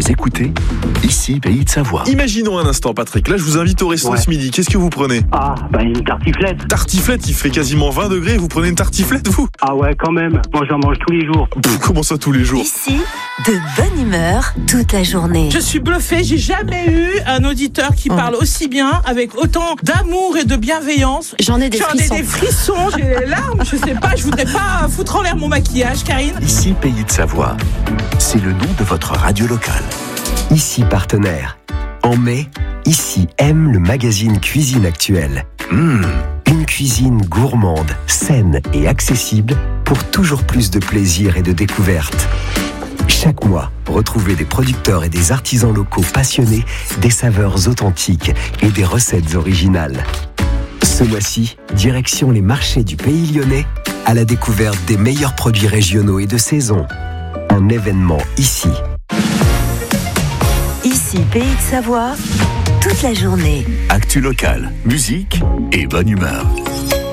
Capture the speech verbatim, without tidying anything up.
Vous écoutez Ici, Pays de Savoie. Imaginons un instant, Patrick. Là, je vous invite au resto Ouais. ce midi. Qu'est-ce que vous prenez? Ah, bah une tartiflette. Tartiflette, il fait quasiment vingt degrés. Vous prenez une tartiflette, vous? Ah ouais, quand même. Moi, j'en mange tous les jours. Pff, Comment ça, tous les jours? Ici, de bonne humeur toute la journée. Je suis bluffée, j'ai jamais eu un auditeur qui Oh. parle aussi bien, avec autant d'amour et de bienveillance. J'en ai des J'en ai frissons. des frissons, j'ai les larmes, je sais pas, je voudrais pas foutre en l'air mon maquillage, Karine. Ici, Pays de Savoie. C'est le nom de votre radio locale. Ici partenaire. En mai, Ici aime le magazine Cuisine Actuelle. Mmh, une cuisine gourmande, saine et accessible pour toujours plus de plaisir et de découverte. Chaque mois, retrouvez des producteurs et des artisans locaux passionnés, des saveurs authentiques et des recettes originales. Ce mois-ci, direction les marchés du Pays Lyonnais à la découverte des meilleurs produits régionaux et de saison. Un événement ici. Ici, Pays de Savoie, toute la journée. Actu locale, musique et bonne humeur.